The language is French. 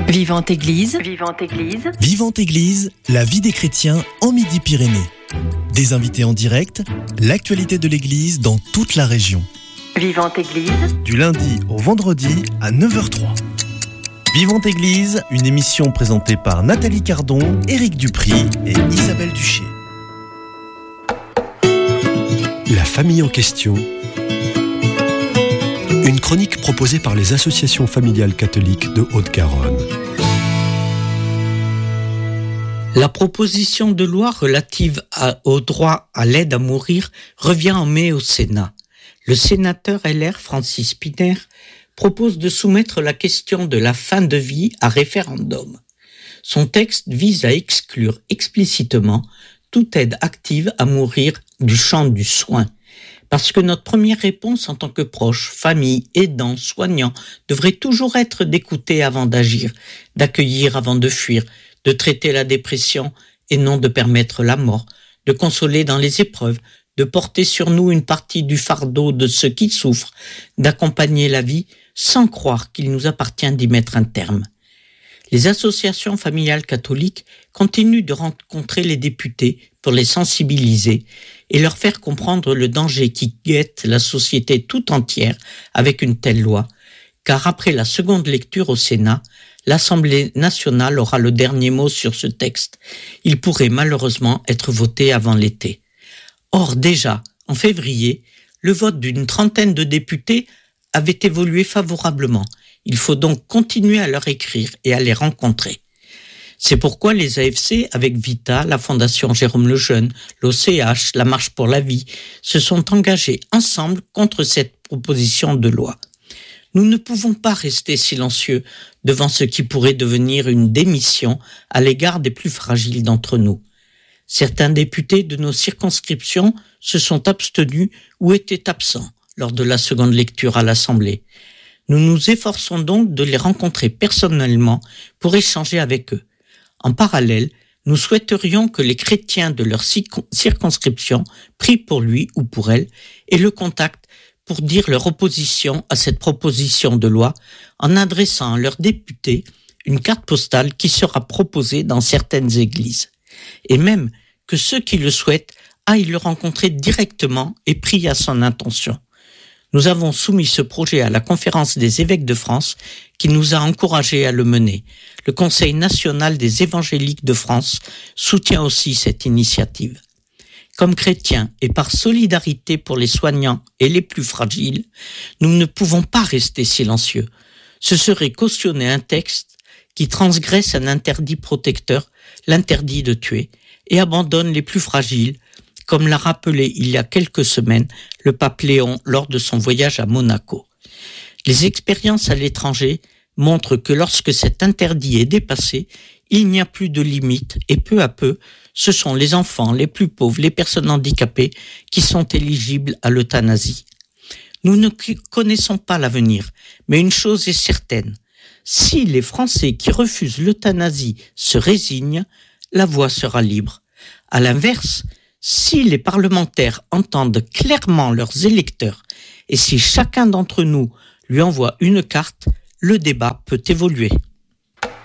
Vivante Église. Vivante Église, la vie des chrétiens en Midi-Pyrénées. Des invités en direct, l'actualité de l'Église dans toute la région. Vivante Église. Du lundi au vendredi à 9h03. Vivante Église, une émission présentée par Nathalie Cardon, Éric Dupry et Isabelle Duché. La famille en question. Une chronique proposée par les associations familiales catholiques de Haute-Garonne. La proposition de loi relative au droit à l'aide à mourir revient en mai au Sénat. Le sénateur LR Francis Piner propose de soumettre la question de la fin de vie à référendum. Son texte vise à exclure explicitement toute aide active à mourir du champ du soin. Parce que notre première réponse en tant que proche, famille, aidant, soignant, devrait toujours être d'écouter avant d'agir, d'accueillir avant de fuir, de traiter la dépression et non de permettre la mort, de consoler dans les épreuves, de porter sur nous une partie du fardeau de ceux qui souffrent, d'accompagner la vie sans croire qu'il nous appartient d'y mettre un terme. Les associations familiales catholiques continuent de rencontrer les députés pour les sensibiliser et leur faire comprendre le danger qui guette la société tout entière avec une telle loi, car après la seconde lecture au Sénat, l'Assemblée nationale aura le dernier mot sur ce texte. Il pourrait malheureusement être voté avant l'été. Or déjà, en février, le vote d'une trentaine de députés avait évolué favorablement. Il faut donc continuer à leur écrire et à les rencontrer. C'est pourquoi les AFC, avec Vita, la Fondation Jérôme Lejeune, l'OCH, la Marche pour la Vie, se sont engagés ensemble contre cette proposition de loi. Nous ne pouvons pas rester silencieux devant ce qui pourrait devenir une démission à l'égard des plus fragiles d'entre nous. Certains députés de nos circonscriptions se sont abstenus ou étaient absents lors de la seconde lecture à l'Assemblée. Nous nous efforçons donc de les rencontrer personnellement pour échanger avec eux. En parallèle, nous souhaiterions que les chrétiens de leur circonscription prient pour lui ou pour elle et le contactent pour dire leur opposition à cette proposition de loi en adressant à leurs députés une carte postale qui sera proposée dans certaines églises. Et même que ceux qui le souhaitent aillent le rencontrer directement et prient à son intention. Nous avons soumis ce projet à la Conférence des évêques de France qui nous a encouragés à le mener. Le Conseil national des évangéliques de France soutient aussi cette initiative. Comme chrétiens et par solidarité pour les soignants et les plus fragiles, nous ne pouvons pas rester silencieux. Ce serait cautionner un texte qui transgresse un interdit protecteur, l'interdit de tuer, et abandonne les plus fragiles, comme l'a rappelé il y a quelques semaines le pape Léon lors de son voyage à Monaco. Les expériences à l'étranger montrent que lorsque cet interdit est dépassé, il n'y a plus de limite et peu à peu, ce sont les enfants, les plus pauvres, les personnes handicapées qui sont éligibles à l'euthanasie. Nous ne connaissons pas l'avenir, mais une chose est certaine. Si les Français qui refusent l'euthanasie se résignent, la voie sera libre. À l'inverse, si les parlementaires entendent clairement leurs électeurs et si chacun d'entre nous lui envoie une carte, le débat peut évoluer.